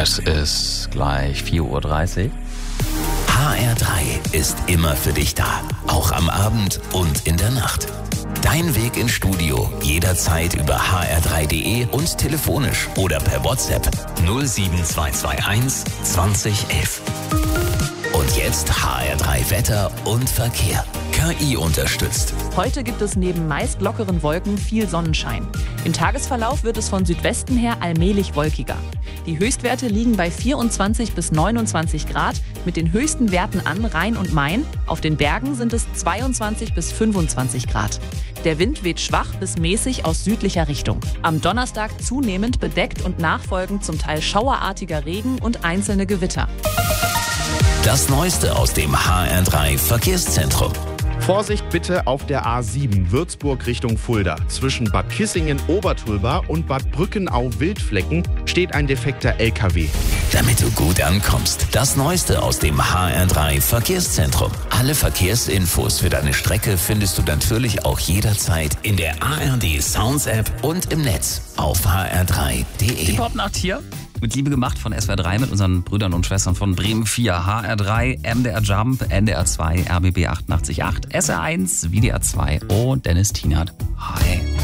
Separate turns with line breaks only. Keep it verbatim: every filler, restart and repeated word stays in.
Es ist gleich vier Uhr dreißig.
H R drei ist immer für dich da, auch am Abend und in der Nacht. Dein Weg ins Studio jederzeit über h r drei punkt d e und telefonisch oder per WhatsApp null sieben zwei zwei eins zwanzig elf. Und jetzt H R drei Wetter und Verkehr. K I unterstützt.
Heute gibt es neben meist lockeren Wolken viel Sonnenschein. Im Tagesverlauf wird es von Südwesten her allmählich wolkiger. Die Höchstwerte liegen bei vierundzwanzig bis neunundzwanzig Grad mit den höchsten Werten an Rhein und Main. Auf den Bergen sind es zweiundzwanzig bis fünfundzwanzig Grad. Der Wind weht schwach bis mäßig aus südlicher Richtung. Am Donnerstag zunehmend bedeckt und nachfolgend zum Teil schauerartiger Regen und einzelne Gewitter.
Das Neueste aus dem H R drei Verkehrszentrum.
Vorsicht bitte auf der A sieben Würzburg Richtung Fulda. Zwischen Bad Kissingen-Obertulba und Bad Brückenau-Wildflecken steht ein defekter L K W.
Damit du gut ankommst, das Neueste aus dem H R drei Verkehrszentrum. Alle Verkehrsinfos für deine Strecke findest du natürlich auch jederzeit in der A R D Sounds App und im Netz auf h r drei punkt d e.
Die Popnacht hier. Mit Liebe gemacht von S W R drei mit unseren Brüdern und Schwestern von Bremen vier, H R drei, M D R Jump, N D R zwei, R B B achtundachtzig Komma acht, S R eins, W D R zwei und Dennis Tienert. Hi.